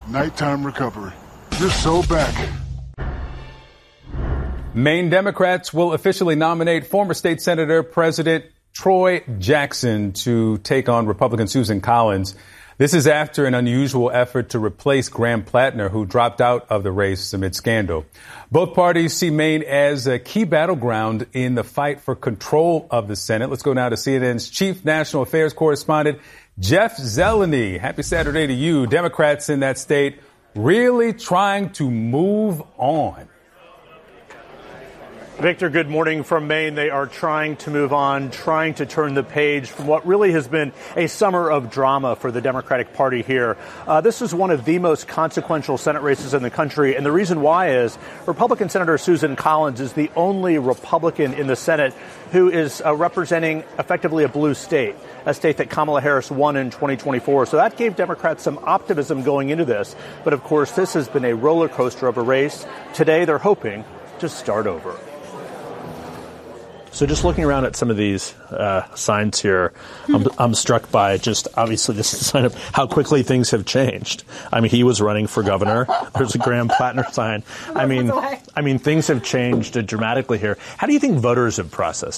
Nighttime recovery. You're so back. Maine Democrats will officially nominate former state Senator President Troy Jackson to take on Republican Susan Collins. This is after an unusual effort to replace Graham Plattner, who dropped out of the race amid scandal. Both parties see Maine as a key battleground in the fight for control of the Senate. Let's go now to CNN's chief national affairs correspondent, Jeff Zeleny. Happy Saturday to you. Democrats in that state really trying to move on. Victor, good morning from Maine. They are trying to move on, trying to turn the page from what really has been a summer of drama for the Democratic Party here. This is one of the most consequential Senate races in the country, and the reason why is Republican Senator Susan Collins is the only Republican in the Senate who is representing effectively a blue state, a state that Kamala Harris won in 2024. So that gave Democrats some optimism going into this. But, of course, this has been a roller coaster of a race. Today, they're hoping to start over. So just looking around at some of these signs here, I'm struck by just, obviously, this is a sign of how quickly things have changed. I mean, he was running for governor. There's a Graham Plattner sign. I mean, things have changed dramatically here. How do you think voters have processed